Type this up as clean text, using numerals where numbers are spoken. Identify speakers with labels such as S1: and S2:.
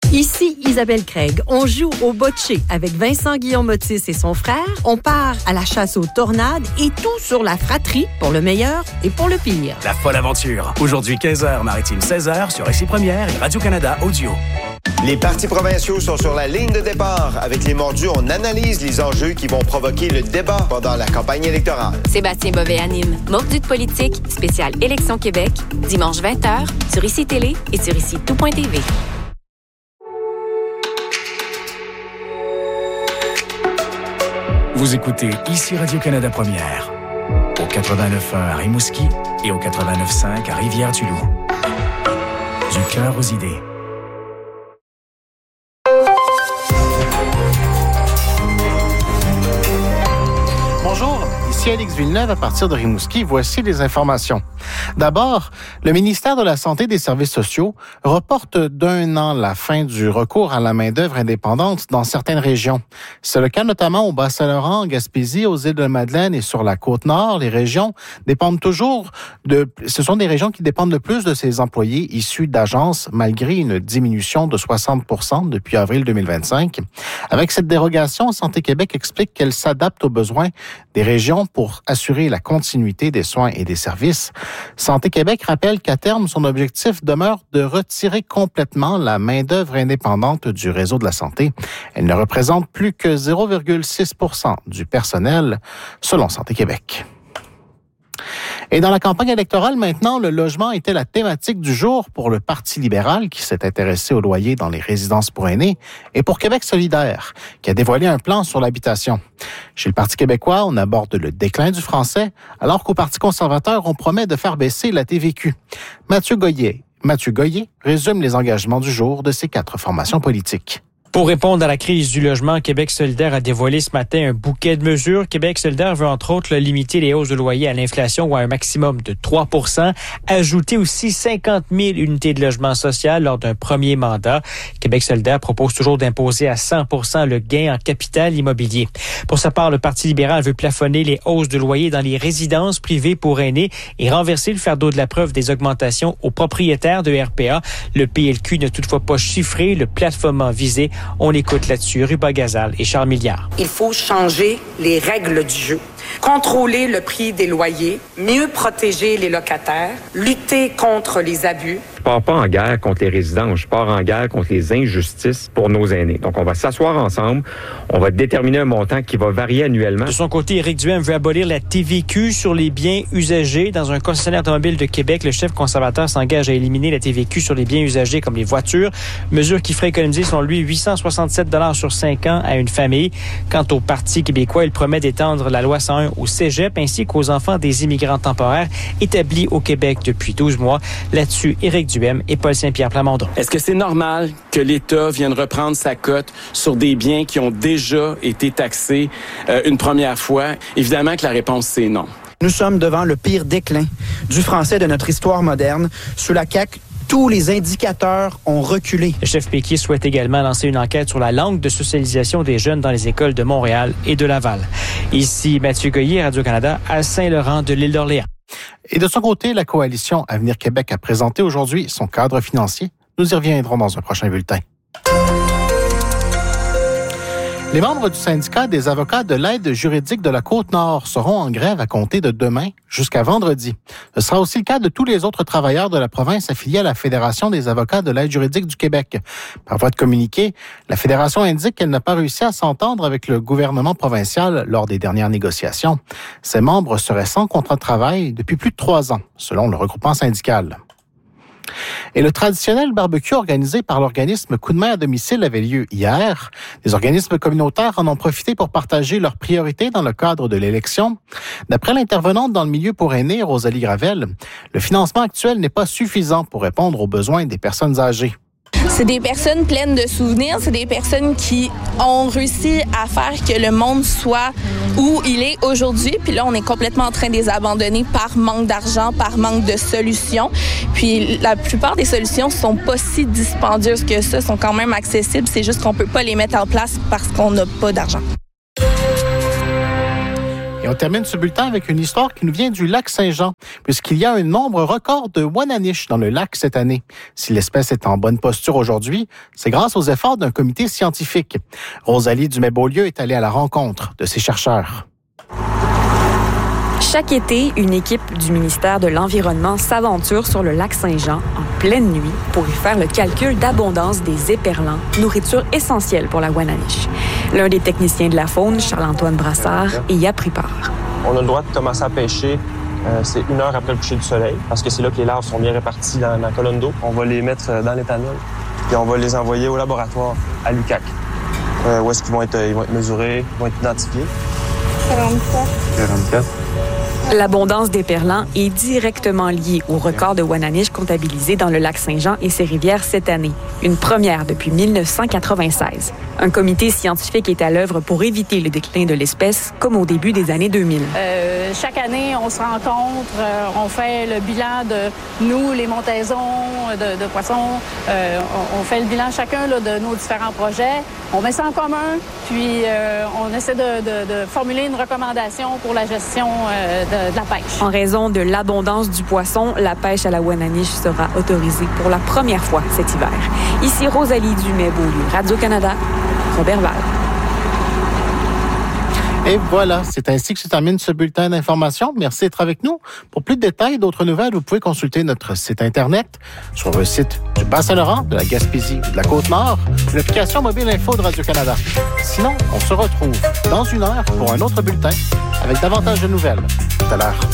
S1: Ici Isabelle Craig. On joue au bocce avec Vincent Guillaume-Otis et son frère. On part à la chasse aux tornades et tout sur la fratrie pour le meilleur et pour le pire.
S2: La folle aventure. Aujourd'hui 15h, Maritime 16h sur Récit Première et Radio-Canada Audio.
S3: Les partis provinciaux sont sur la ligne de départ. Avec les mordus, on analyse les enjeux qui vont provoquer le débat pendant la campagne électorale.
S4: Sébastien Bovet anime Mordu de politique, spécial Élection Québec, dimanche 20h, sur ICI Télé et sur ICI-tout.tv.
S2: Vous écoutez ici Radio-Canada Première, au 89.1 à Rimouski et au 89.5 à Rivière-du-Loup. Du cœur aux idées.
S5: Bonjour, ici Alex Villeneuve à partir de Rimouski. Voici les informations. D'abord, le ministère de la Santé et des Services sociaux reporte d'1 an la fin du recours à la main-d'œuvre indépendante dans certaines régions. C'est le cas notamment au Bas-Saint-Laurent, en Gaspésie, aux Îles-de-Madeleine et sur la Côte-Nord. Les régions dépendent ce sont des régions qui dépendent le plus de ces employés issus d'agences, malgré une diminution de 60% depuis avril 2025. Avec cette dérogation, Santé Québec explique qu'elle s'adapte aux besoins des régions pour assurer la continuité des soins et des services. Santé Québec rappelle qu'à terme, son objectif demeure de retirer complètement la main-d'œuvre indépendante du réseau de la santé. Elle ne représente plus que 0,6% du personnel, selon Santé Québec. Et dans la campagne électorale, maintenant, le logement était la thématique du jour pour le Parti libéral qui s'est intéressé au loyer dans les résidences pour aînés et pour Québec solidaire qui a dévoilé un plan sur l'habitation. Chez le Parti québécois, on aborde le déclin du français alors qu'au Parti conservateur, on promet de faire baisser la TVQ. Mathieu Goyer résume les engagements du jour de ces 4 formations politiques.
S6: Pour répondre à la crise du logement, Québec solidaire a dévoilé ce matin un bouquet de mesures. Québec solidaire veut entre autres limiter les hausses de loyer à l'inflation ou à un maximum de 3%, ajouter aussi 50 000 unités de logement social lors d'un premier mandat. Québec solidaire propose toujours d'imposer à 100% le gain en capital immobilier. Pour sa part, le Parti libéral veut plafonner les hausses de loyer dans les résidences privées pour aînés et renverser le fardeau de la preuve des augmentations aux propriétaires de RPA. Le PLQ n'a toutefois pas chiffré le plafonnement visé. On écoute là-dessus Ruba Gazal et Charles Milliard.
S7: Il faut changer les règles du jeu, contrôler le prix des loyers, mieux protéger les locataires, lutter contre les abus.
S8: Je pars pas en guerre contre les résidents, je pars en guerre contre les injustices pour nos aînés. Donc, on va s'asseoir ensemble, on va déterminer un montant qui va varier annuellement.
S6: De son côté, Éric Duhem veut abolir la TVQ sur les biens usagés. Dans un concessionnaire automobile de Québec, le chef conservateur s'engage à éliminer la TVQ sur les biens usagés comme les voitures, mesure qui ferait économiser, selon lui, 867 $ sur 5 ans à une famille. Quant au Parti québécois, il promet d'étendre la loi 101 au cégep ainsi qu'aux enfants des immigrants temporaires établis au Québec depuis 12 mois. Là-dessus, Éric Duhem et Paul Saint-Pierre Plamondon.
S9: Est-ce que c'est normal que l'État vienne reprendre sa cote sur des biens qui ont déjà été taxés une première fois? Évidemment que la réponse, c'est non.
S10: Nous sommes devant le pire déclin du français de notre histoire moderne. Sous la CAQ, tous les indicateurs ont reculé.
S6: Le chef Péquier souhaite également lancer une enquête sur la langue de socialisation des jeunes dans les écoles de Montréal et de Laval. Ici Mathieu Goyer, Radio-Canada, à Saint-Laurent de l'île d'Orléans.
S5: Et de son côté, la coalition Avenir Québec a présenté aujourd'hui son cadre financier. Nous y reviendrons dans un prochain bulletin. Les membres du syndicat des avocats de l'aide juridique de la Côte-Nord seront en grève à compter de demain jusqu'à vendredi. Ce sera aussi le cas de tous les autres travailleurs de la province affiliés à la Fédération des avocats de l'aide juridique du Québec. Par voie de communiqué, la Fédération indique qu'elle n'a pas réussi à s'entendre avec le gouvernement provincial lors des dernières négociations. Ses membres seraient sans contrat de travail depuis plus de 3 ans, selon le regroupement syndical. Et le traditionnel barbecue organisé par l'organisme Coup de main à domicile avait lieu hier. Les organismes communautaires en ont profité pour partager leurs priorités dans le cadre de l'élection. D'après l'intervenante dans le milieu pour aînés, Rosalie Gravel, le financement actuel n'est pas suffisant pour répondre aux besoins des personnes âgées.
S11: C'est des personnes pleines de souvenirs, c'est des personnes qui ont réussi à faire que le monde soit où il est aujourd'hui. Puis là, on est complètement en train de les abandonner par manque d'argent, par manque de solutions. Puis la plupart des solutions sont pas si dispendieuses que ça, sont quand même accessibles. C'est juste qu'on peut pas les mettre en place parce qu'on n'a pas d'argent.
S5: Et on termine ce bulletin avec une histoire qui nous vient du lac Saint-Jean, puisqu'il y a un nombre record de Wananiche dans le lac cette année. Si l'espèce est en bonne posture aujourd'hui, c'est grâce aux efforts d'un comité scientifique. Rosalie Dumais-Beaulieu est allée à la rencontre de ces chercheurs.
S12: Chaque été, une équipe du ministère de l'Environnement s'aventure sur le lac Saint-Jean en pleine nuit pour y faire le calcul d'abondance des éperlans, nourriture essentielle pour la Wananiche. L'un des techniciens de la faune, Charles-Antoine Brassard, y a pris part.
S13: On a le droit de commencer à pêcher. C'est 1 heure après le coucher du soleil, parce que c'est là que les larves sont bien réparties dans la colonne d'eau. On va les mettre dans l'éthanol, puis on va les envoyer au laboratoire à l'UQAC, où est-ce qu'ils vont être mesurés, ils vont être identifiés. 44.
S12: L'abondance d'éperlans est directement liée au record de Wananiche comptabilisé dans le lac Saint-Jean et ses rivières cette année. Une première depuis 1996. Un comité scientifique est à l'œuvre pour éviter le déclin de l'espèce, comme au début des années 2000.
S14: Chaque année, on se rencontre, on fait le bilan de nous, les montaisons de poissons. On fait le bilan chacun là, de nos différents projets. On met ça en commun, puis on essaie de formuler une recommandation pour la gestion de la pêche.
S12: En raison de l'abondance du poisson, la pêche à la Wananiche sera autorisée pour la première fois cet hiver. Ici Rosalie Dumais-Beaulieu, Radio-Canada, Robertval.
S5: Et voilà, c'est ainsi que se termine ce bulletin d'information. Merci d'être avec nous. Pour plus de détails et d'autres nouvelles, vous pouvez consulter notre site Internet, sur le site du Bas-Saint-Laurent, de la Gaspésie, de la Côte-Nord, l'application mobile info de Radio-Canada. Sinon, on se retrouve dans 1 heure pour un autre bulletin avec davantage de nouvelles. Tout à l'heure.